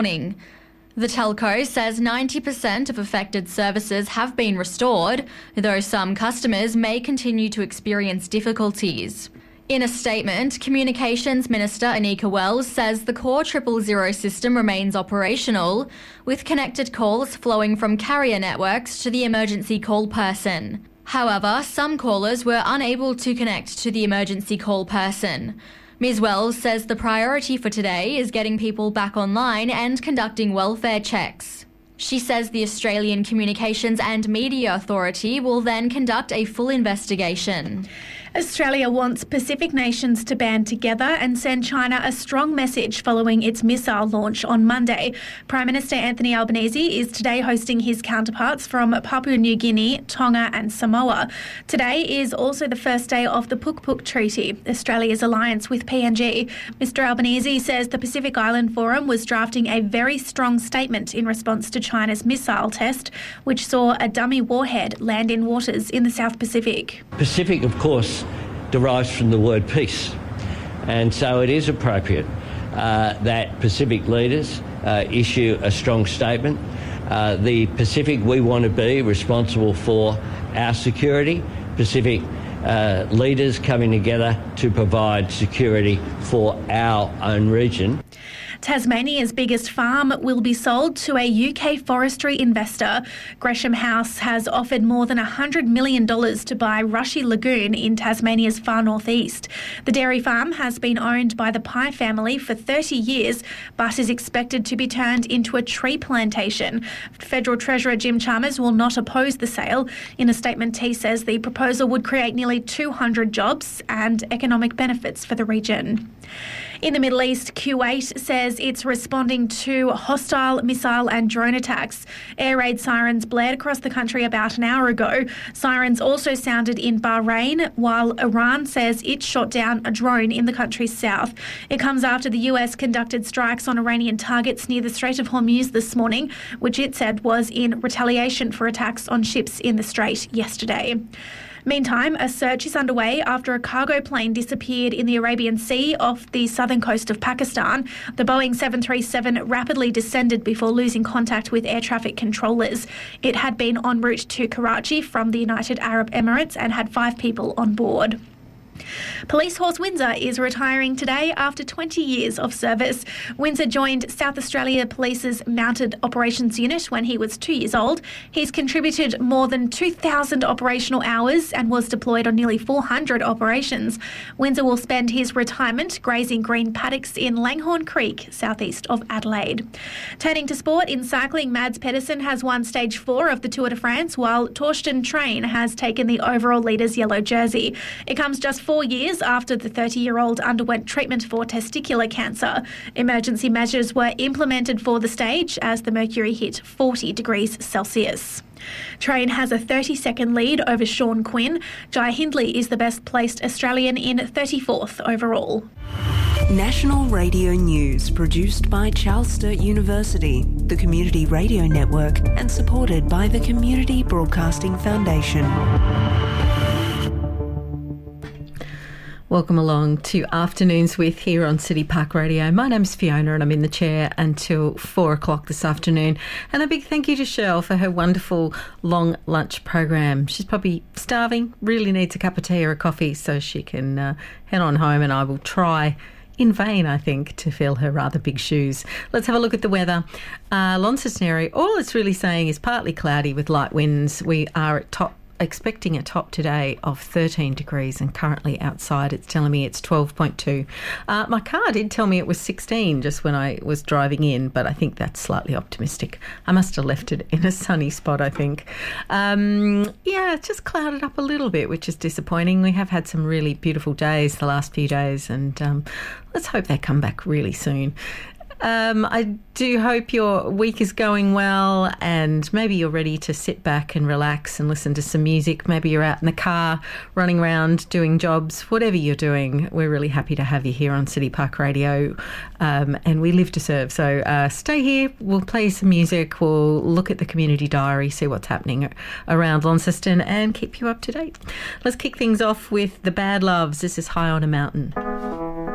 morning. The telco says 90% of affected services have been restored, though some customers may continue to experience difficulties. In a statement, Communications Minister Anika Wells says the core 000 system remains operational, with connected calls flowing from carrier networks to the emergency call person. However, some callers were unable to connect to the emergency call person. Ms. Wells says the priority for today is getting people back online and conducting welfare checks. She says the Australian Communications and Media Authority will then conduct a full investigation. Australia wants Pacific nations to band together and send China a strong message following its missile launch on Monday. Prime Minister Anthony Albanese is today hosting his counterparts from Papua New Guinea, Tonga and Samoa. Today is also the first day of the Pukpuk Treaty, Australia's alliance with PNG. Mr Albanese says the Pacific Island Forum was drafting a very strong statement in response to China's missile test, which saw a dummy warhead land in waters in the South Pacific. Pacific, of course, derives from the word peace, and so it is appropriate that Pacific leaders issue a strong statement. The Pacific we want to be responsible for our security. Pacific leaders coming together to provide security for our own region. Tasmania's biggest farm will be sold to a UK forestry investor. Gresham House has offered more than $100 million to buy Rushy Lagoon in Tasmania's far northeast. The dairy farm has been owned by the Pye family for 30 years, but is expected to be turned into a tree plantation. Federal Treasurer Jim Chalmers will not oppose the sale. In a statement, he says the proposal would create nearly 200 jobs and economic benefits for the region. In the Middle East, Kuwait says it's responding to hostile missile and drone attacks. Air raid sirens blared across the country about an hour ago. Sirens also sounded in Bahrain, while Iran says it shot down a drone in the country's south. It comes after the US conducted strikes on Iranian targets near the Strait of Hormuz this morning, which it said was in retaliation for attacks on ships in the strait yesterday. Meantime, a search is underway after a cargo plane disappeared in the Arabian Sea off the southern coast of Pakistan. The Boeing 737 rapidly descended before losing contact with air traffic controllers. It had been en route to Karachi from the United Arab Emirates and had 5 people on board. Police Horse Windsor is retiring today after 20 years of service. Windsor joined South Australia Police's Mounted Operations Unit when he was 2 years old. He's contributed more than 2,000 operational hours and was deployed on nearly 400 operations. Windsor will spend his retirement grazing green paddocks in Langhorne Creek, southeast of Adelaide. Turning to sport, in cycling, Mads Pedersen has won Stage 4 of the Tour de France, while Torsten Train has taken the overall leader's yellow jersey. It comes just 4 years after the 30-year-old underwent treatment for testicular cancer. Emergency measures were implemented for the stage as the mercury hit 40 degrees Celsius. Train has a 30-second lead over Sean Quinn. Jai Hindley is the best-placed Australian in 34th overall. National Radio News, produced by Charles Sturt University, the Community Radio Network, and supported by the Community Broadcasting Foundation. Welcome along to Afternoons with here on City Park Radio. My name's Fiona and I'm in the chair until 4 o'clock this afternoon. And a big thank you to Cheryl for her wonderful long lunch program. She's probably starving, really needs a cup of tea or a coffee so she can head on home, and I will try in vain, I think, to fill her rather big shoes. Let's have a look at the weather. Launceston, all it's really saying is partly cloudy with light winds. We are expecting a top today of 13 degrees and currently outside it's telling me it's 12.2. My car did tell me it was 16 just when I was driving in, but I think that's slightly optimistic. I must have left it in a sunny spot, I think. It's just clouded up a little bit, which is disappointing. We have had some really beautiful days the last few days, and let's hope they come back really soon. I do hope your week is going well, and maybe you're ready to sit back and relax and listen to some music. Maybe you're out in the car, running around, doing jobs, whatever you're doing. We're really happy to have you here on City Park Radio, and we live to serve. So stay here, we'll play some music, we'll look at the community diary, see what's happening around Launceston and keep you up to date. Let's kick things off with the Bad Loves. This is High on a Mountain.